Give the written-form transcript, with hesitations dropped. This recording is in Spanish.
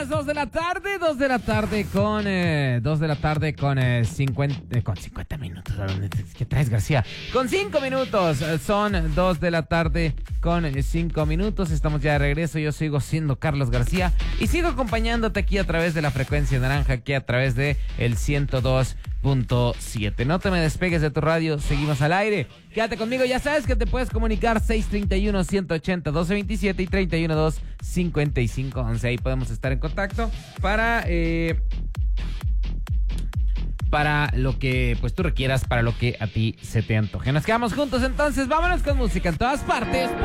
las 2 de la tarde, 2 de la tarde con 50 minutos. ¿Qué traes, García? Con 5 minutos, son 2 de la tarde con 5 minutos. Estamos ya de regreso. Yo sigo siendo Carlos García y sigo acompañándote aquí a través de la frecuencia naranja, aquí a través de el 102.7. No te me despegues de tu radio, seguimos al aire. Quédate conmigo, ya sabes que te puedes comunicar 631-180-1227 y 312-5511. Ahí podemos estar en contacto para lo que pues tú requieras, para lo que a ti se te antoje. Nos quedamos juntos entonces, vámonos con música en todas partes.